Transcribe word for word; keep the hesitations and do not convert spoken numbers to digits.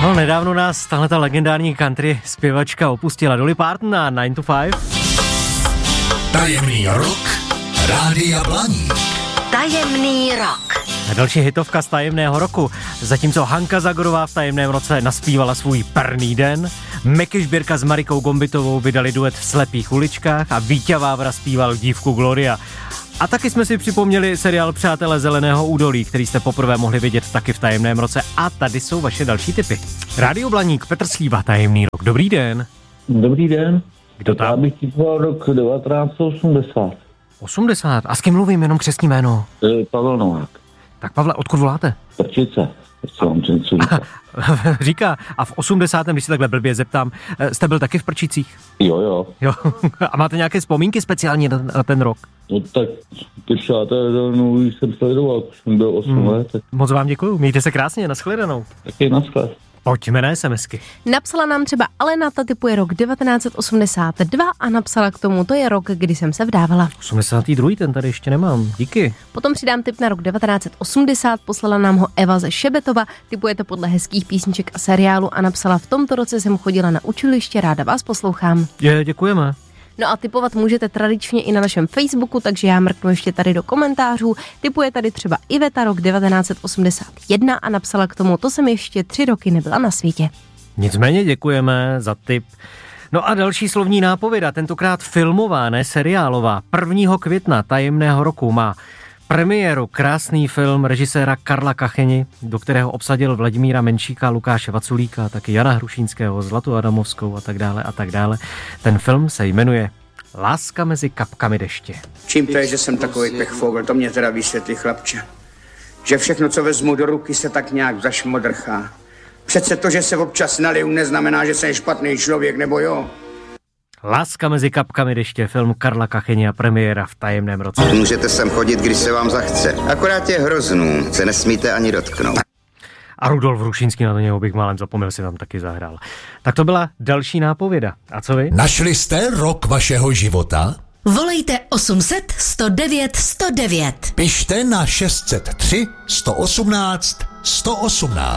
No, nedávno nás tahleta legendární country zpěvačka opustila. Dolly Parton a nine to five. Tajemný rok Rádia Blaník. Tajemný rok. A další hitovka z tajemného roku. Zatímco Hanka Zagorová v tajemném roce naspívala svůj Perný den, Meky Žbírka s Marikou Gombitovou vydali duet v Slepých uličkách a Víťa Vávra zpíval Dívku Gloria. A taky jsme si připomněli seriál Přátelé zeleného údolí, který jste poprvé mohli vidět taky v tajemném roce. A tady jsou vaše další tipy. Rádio Blaník, Petr Slíva, tajemný rok. Dobrý den. Dobrý den. Kdo tam? Já bych typoval rok devatenáct osmdesát. osmdesát. A s kým mluvím, jenom křestní jméno? Pavel Novák. Tak Pavle, odkud voláte? Prčice. Co vám něco říká? Říká, a v osmdesátém, když se takhle blbě zeptám, jste byl taky v Prčicích? Jo, jo. Jo. A máte nějaké vzpomínky speciální na, na ten rok? No tak ty Přátelé no, jsem sledoval, když jsem byl osm hmm. let. Tak... Moc vám děkuju, mějte se krásně, nashledanou. Taky naschle. Pojďme na SMSky. Napsala nám třeba Alena, ta typuje rok devatenáct osmdesát dva a napsala k tomu, to je rok, kdy jsem se vdávala. osmdesátý druhý ten tady ještě nemám, díky. Potom přidám tip na rok devatenáct osmdesát, poslala nám ho Eva ze Šebetova, typuje to podle hezkých písniček a seriálu a napsala, v tomto roce jsem chodila na učiliště, ráda vás poslouchám. Je, děkujeme. No a tipovat můžete tradičně i na našem Facebooku, takže já mrknu ještě tady do komentářů. Tipuje tady třeba Iveta rok devatenáct osmdesát jedna a napsala k tomu, to jsem ještě tři roky nebyla na světě. Nicméně děkujeme za tip. No a další slovní nápověda, tentokrát filmová, ne seriálová. prvního května tajemného roku má premiéru krásný film režiséra Karla Kacheni, do kterého obsadil Vladimíra Menšíka, Lukáše Vaculíka, taky Jana Hrušínského, Zlatu Adamovskou a tak dále a tak dále. Ten film se jmenuje Láska mezi kapkami deště. Čím to je, že jsem takový pechfogel, to mě teda vysvětlí, chlapče. Že všechno, co vezmu do ruky, se tak nějak zašmodrchá. Přece to, že se občas naliju, neznamená, že jsem špatný člověk, nebo jo? Láska mezi kapkami deště, film Karla Kacheni a premiéra v tajemném roce. Můžete sem chodit, když se vám zachce. Akorát je hroznů, se nesmíte ani dotknout. A Rudolf Hrušínský, na to něho bych málem zapomněl, si tam taky zahrál. Tak to byla další nápověda. A co vy? Našli jste rok vašeho života? Volejte osm set sto devět sto devět. Pište na šest set tři sto osmnáct sto osmnáct.